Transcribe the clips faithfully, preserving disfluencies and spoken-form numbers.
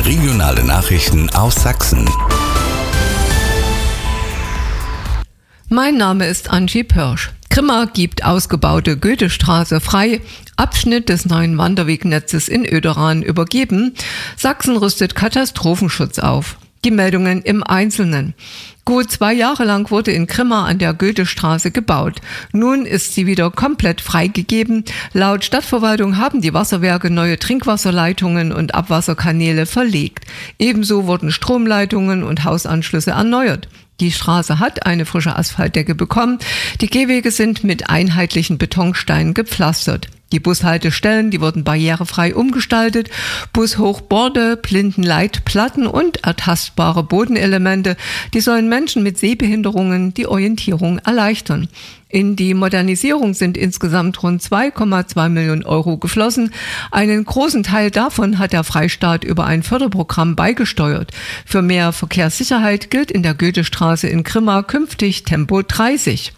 Regionale Nachrichten aus Sachsen. Mein Name ist Angie Pörsch. Grimma gibt ausgebaute Goethestraße frei, Abschnitt des neuen Wanderwegnetzes in Oederan übergeben. Sachsen rüstet Katastrophenschutz auf. Die Meldungen im Einzelnen. Gut zwei Jahre lang wurde in Grimma an der Goethestraße gebaut. Nun ist sie wieder komplett freigegeben. Laut Stadtverwaltung haben die Wasserwerke neue Trinkwasserleitungen und Abwasserkanäle verlegt. Ebenso wurden Stromleitungen und Hausanschlüsse erneuert. Die Straße hat eine frische Asphaltdecke bekommen. Die Gehwege sind mit einheitlichen Betonsteinen gepflastert. Die Bushaltestellen, die wurden barrierefrei umgestaltet. Bushochborde, Blindenleitplatten und ertastbare Bodenelemente, die sollen Menschen mit Sehbehinderungen die Orientierung erleichtern. In die Modernisierung sind insgesamt rund zwei Komma zwei Millionen Euro geflossen. Einen großen Teil davon hat der Freistaat über ein Förderprogramm beigesteuert. Für mehr Verkehrssicherheit gilt in der Goethestraße in Grimma künftig Tempo dreißig.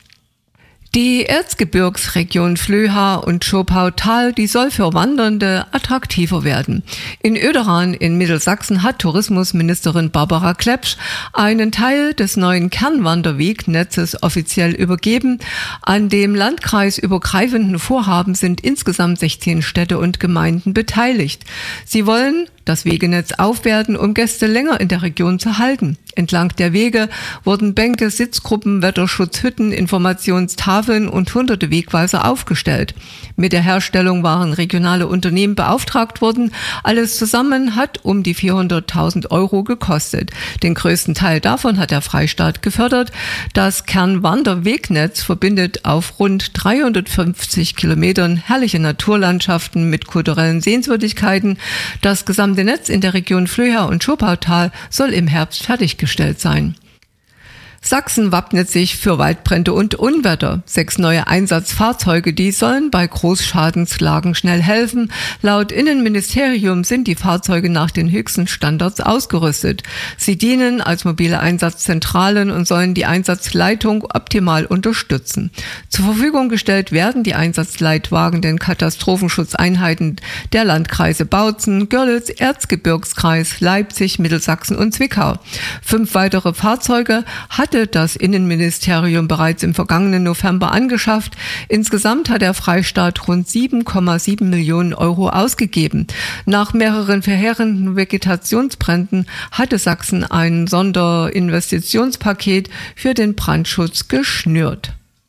Die Erzgebirgsregion Flöha und Schopautal, die soll für Wandernde attraktiver werden. In Oederan in Mittelsachsen hat Tourismusministerin Barbara Klepsch einen Teil des neuen Kernwanderwegnetzes offiziell übergeben. An dem landkreisübergreifenden Vorhaben sind insgesamt sechzehn Städte und Gemeinden beteiligt. Sie wollen das Wegenetz aufwerten, um Gäste länger in der Region zu halten. Entlang der Wege wurden Bänke, Sitzgruppen, Wetterschutzhütten, Informationstafeln und hunderte Wegweiser aufgestellt. Mit der Herstellung waren regionale Unternehmen beauftragt worden. Alles zusammen hat um die vierhunderttausend Euro gekostet. Den größten Teil davon hat der Freistaat gefördert. Das Kernwanderwegnetz verbindet auf rund dreihundertfünfzig Kilometern herrliche Naturlandschaften mit kulturellen Sehenswürdigkeiten. Das gesamte Netz in der Region Flöha und Schopautal soll im Herbst fertiggestellt sein. Sachsen wappnet sich für Waldbrände und Unwetter. Sechs neue Einsatzfahrzeuge, die sollen bei Großschadenslagen schnell helfen. Laut Innenministerium sind die Fahrzeuge nach den höchsten Standards ausgerüstet. Sie dienen als mobile Einsatzzentralen und sollen die Einsatzleitung optimal unterstützen. Zur Verfügung gestellt werden die Einsatzleitwagen den Katastrophenschutzeinheiten der Landkreise Bautzen, Görlitz, Erzgebirgskreis, Leipzig, Mittelsachsen und Zwickau. Fünf weitere Fahrzeuge hat das Innenministerium bereits im vergangenen November angeschafft. Insgesamt hat der Freistaat rund sieben Komma sieben Millionen Euro ausgegeben. Nach mehreren verheerenden Vegetationsbränden hatte Sachsen ein Sonderinvestitionspaket für den Brandschutz geschnürt.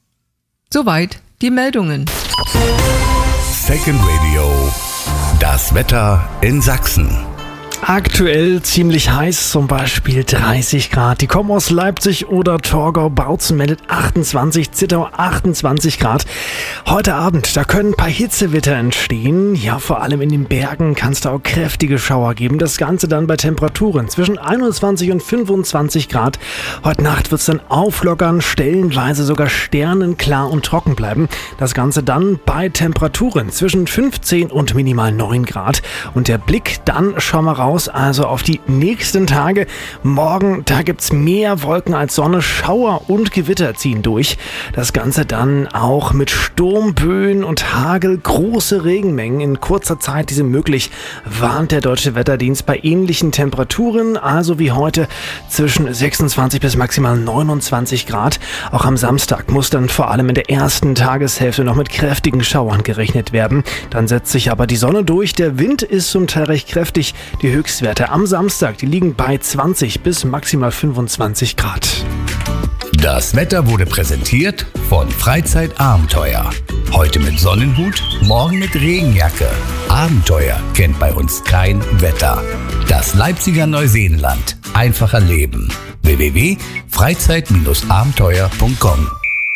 Soweit die Meldungen. Second Radio. Das Wetter in Sachsen. Aktuell ziemlich heiß, zum Beispiel dreißig Grad. Die kommen aus Leipzig oder Torgau. Bautzen meldet achtundzwanzig, Zittau achtundzwanzig Grad. Heute Abend, da können ein paar Hitzewetter entstehen. Ja, vor allem in den Bergen kann es da auch kräftige Schauer geben. Das Ganze dann bei Temperaturen zwischen einundzwanzig und fünfundzwanzig Grad. Heute Nacht wird es dann auflockern, stellenweise sogar sternenklar und trocken bleiben. Das Ganze dann bei Temperaturen zwischen fünfzehn und minimal neun Grad. Und der Blick dann, schauen wir raus, also auf die nächsten Tage. Morgen, da gibt's mehr Wolken als Sonne, Schauer und Gewitter ziehen durch. Das Ganze dann auch mit Sturmböen und Hagel, große Regenmengen in kurzer Zeit, diese möglich, warnt der Deutsche Wetterdienst bei ähnlichen Temperaturen, also wie heute zwischen sechsundzwanzig bis maximal neunundzwanzig Grad. Auch am Samstag muss dann vor allem in der ersten Tageshälfte noch mit kräftigen Schauern gerechnet werden. Dann setzt sich aber die Sonne durch, der Wind ist zum Teil recht kräftig, die Höchstwerte am Samstag, die liegen bei zwanzig bis maximal fünfundzwanzig Grad. Das Wetter wurde präsentiert von Freizeitabenteuer. Heute mit Sonnenhut, morgen mit Regenjacke. Abenteuer kennt bei uns kein Wetter. Das Leipziger Neuseenland. Einfacher Leben. w w w punkt freizeit abenteuer punkt com.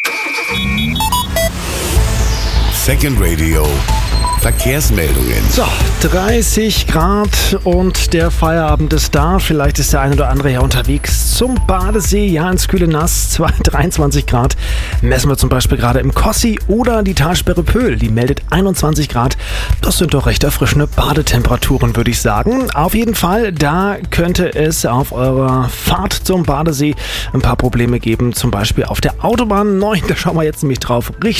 Second Radio. Verkehrsmeldungen. So, dreißig Grad und der Feierabend ist da. Vielleicht ist der ein oder andere ja unterwegs zum Badesee. Ja, ins kühle Nass, dreiundzwanzig Grad. Messen wir zum Beispiel gerade im Kossi oder die Talsperre Pöhl. Die meldet einundzwanzig Grad. Das sind doch recht erfrischende Badetemperaturen, würde ich sagen. Auf jeden Fall, da könnte es auf eurer Fahrt zum Badesee ein paar Probleme geben. Zum Beispiel auf der Autobahn neun. Da schauen wir jetzt nämlich drauf.